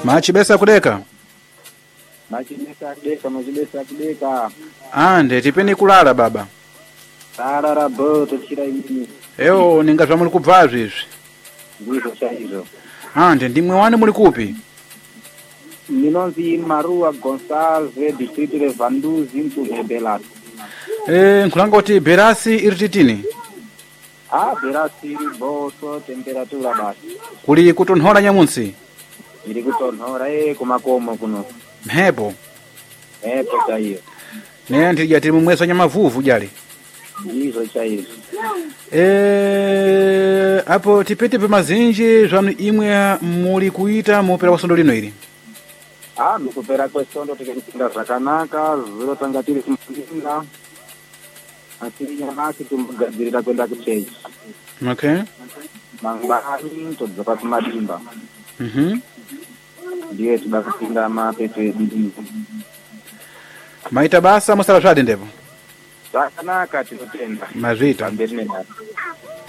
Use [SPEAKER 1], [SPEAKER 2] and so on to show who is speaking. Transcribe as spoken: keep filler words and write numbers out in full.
[SPEAKER 1] Machibesa kudeka.
[SPEAKER 2] Machibesa kudeka, machibesa kudeka.
[SPEAKER 1] Ande tipeni kulala baba.
[SPEAKER 2] Sarara bo tochira ini.
[SPEAKER 1] Eo ningazwa muli kubva izvi.
[SPEAKER 2] Ndizvo chaizvo.
[SPEAKER 1] Ande ndimwe wani muli kupi?
[SPEAKER 2] Minonzi Marua Gonçalves, distrito de Vanduzi, mtu Belas.
[SPEAKER 1] Eh, nkulanga kuti Berasi iri titini.
[SPEAKER 2] Ah, Berasi boso temperatura basi.
[SPEAKER 1] Kuli kutonhora nyamunsi.
[SPEAKER 2] Iri kutonhora eh kumakomo kuno.
[SPEAKER 1] Mhepo.
[SPEAKER 2] Mhepo chaiyo.
[SPEAKER 1] Ne ndija tiri mumweso nyamavuvu jali.
[SPEAKER 2] Ndizvo chaizvo.
[SPEAKER 1] Eh, apo tipete pe mazinji zvanu imwe muli kuita mupera wasondo lino iri.
[SPEAKER 2] Ah, mukupera kwesondo tikapinda zvakanaka, zvinotanga tiri kumupinda. Asiri nyamasi tumugadzirira kwenda kuchechi.
[SPEAKER 1] Okay.
[SPEAKER 2] Mangwani todzoka kumadimba.
[SPEAKER 1] Mhm.
[SPEAKER 2] Ndiye tida kupinda mapepe didi.
[SPEAKER 1] Maita basa musala zvade ndepo.
[SPEAKER 2] Zvakanaka tinotenda.
[SPEAKER 1] Mazvita.
[SPEAKER 2] Pamberi nenhasi.